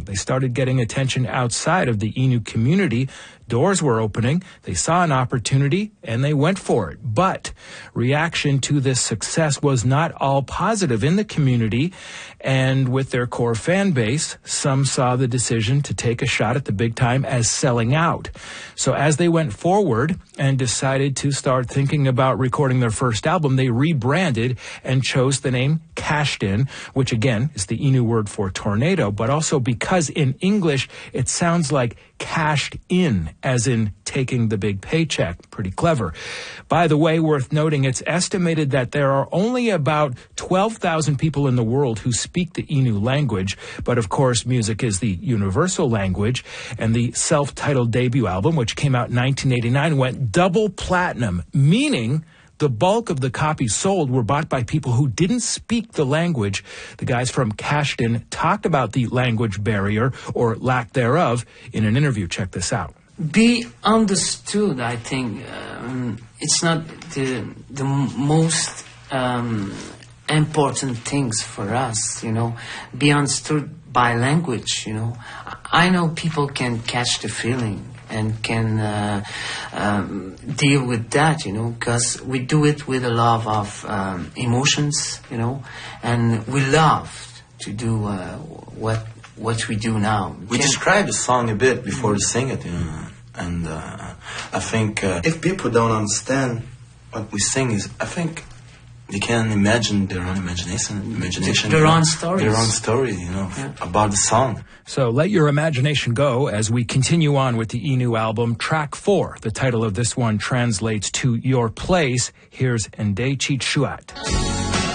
They started getting attention outside of the Innu community. Doors were opening, they saw an opportunity, and they went for it. But reaction to this success was not all positive in the community, and with their core fan base, some saw the decision to take a shot at the big time as selling out. So as they went forward and decided to start thinking about recording their first album, they rebranded and chose the name Cashed-In, which again is the Innu word for tornado, but also because in English it sounds like cashed in, as in taking the big paycheck. Pretty clever. By the way, worth noting, it's estimated that there are only about 12,000 people in the world who speak the Innu language, but of course music is the universal language, and the self-titled debut album, which came out in 1989, went double platinum, meaning the bulk of the copies sold were bought by people who didn't speak the language. The guys from Cashed-In talked about the language barrier, or lack thereof, in an interview. Check this out. Be understood, I think. It's not the most important things for us, Be understood by language, I know people can catch the feeling and can deal with that, because we do it with a lot of emotions, and we love to do what we do now. We described the song a bit before we sing it, and I think if people don't understand what we sing, I think they can imagine their own imagination, their own stories, about the song. So let your imagination go as we continue on with the Innu album. Track 4, the title of this one translates to Your Place. Here's Ndai Chi Chuat.